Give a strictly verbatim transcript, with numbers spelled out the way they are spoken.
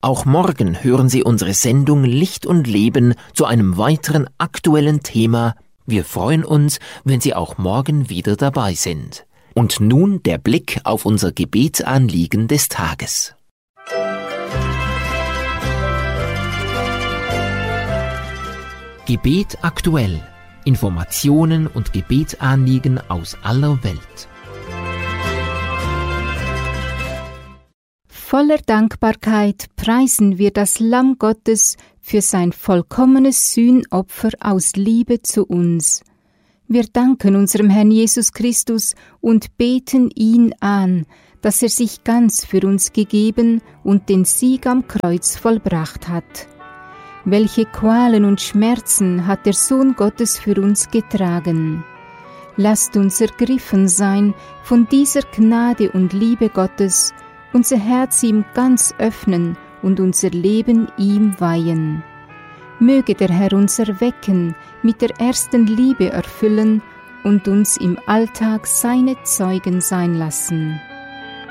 Auch morgen hören Sie unsere Sendung Licht und Leben zu einem weiteren aktuellen Thema. Wir freuen uns, wenn Sie auch morgen wieder dabei sind. Und nun der Blick auf unser Gebetsanliegen des Tages. Gebet aktuell. Informationen und Gebetsanliegen aus aller Welt. Voller Dankbarkeit preisen wir das Lamm Gottes für sein vollkommenes Sühnopfer aus Liebe zu uns. Wir danken unserem Herrn Jesus Christus und beten ihn an, dass er sich ganz für uns gegeben und den Sieg am Kreuz vollbracht hat. Welche Qualen und Schmerzen hat der Sohn Gottes für uns getragen? Lasst uns ergriffen sein von dieser Gnade und Liebe Gottes, unser Herz ihm ganz öffnen und unser Leben ihm weihen. Möge der Herr uns erwecken, mit der ersten Liebe erfüllen und uns im Alltag seine Zeugen sein lassen.